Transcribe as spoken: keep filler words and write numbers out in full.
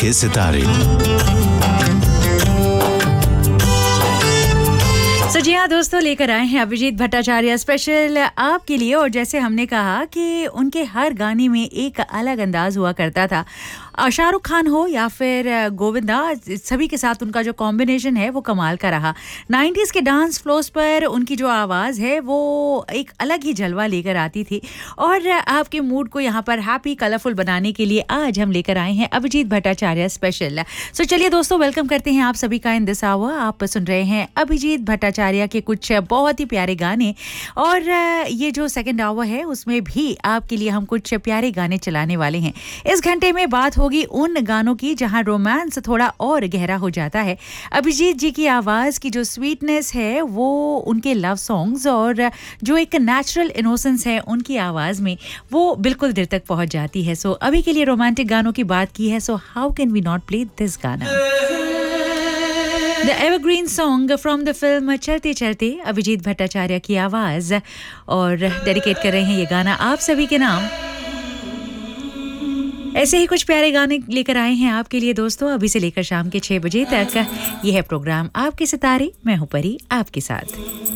आपके सितारे। तो जी हाँ दोस्तों, लेकर आए हैं अभिजीत भट्टाचार्य स्पेशल आपके लिए। और जैसे हमने कहा कि उनके हर गाने में एक अलग अंदाज हुआ करता था। शाहरुख खान हो या फिर गोविंदा, सभी के साथ उनका जो कॉम्बिनेशन है वो कमाल का रहा। नाइंटीज़ के डांस फ्लोर्स पर उनकी जो आवाज़ है वो एक अलग ही जलवा लेकर आती थी। और आपके मूड को यहाँ पर हैप्पी कलरफुल बनाने के लिए आज हम लेकर आए हैं अभिजीत भट्टाचार्य स्पेशल। सो चलिए दोस्तों, वेलकम करते हैं आप सभी का इन दिस आवर। आप सुन रहे हैं अभिजीत भट्टाचार्य के कुछ बहुत ही प्यारे गाने। और ये जो सेकंड आवर है उसमें भी आपके लिए हम कुछ प्यारे गाने चलाने वाले हैं। इस घंटे में बात होगी उन गानों की जहां रोमांस थोड़ा और गहरा हो जाता है। अभिजीत जी की आवाज की जो स्वीटनेस है वो उनके लव सॉन्ग्स और जो एक नेचुरल इनोसेंस है उनकी आवाज में वो बिल्कुल दिल तक पहुंच जाती है। सो अभी के लिए रोमांटिक गानों की बात की है, so how can we not play this गाना। The evergreen song from the film चलते चलते, अभिजीत भट्टाचार्य की आवाज, और डेडिकेट कर रहे हैं ये गाना आप सभी के नाम। ऐसे ही कुछ प्यारे गाने लेकर आए हैं आपके लिए दोस्तों, अभी से लेकर शाम के छह बजे तक। ये है प्रोग्राम आपके सितारे, मैं हूं परी आपके साथ।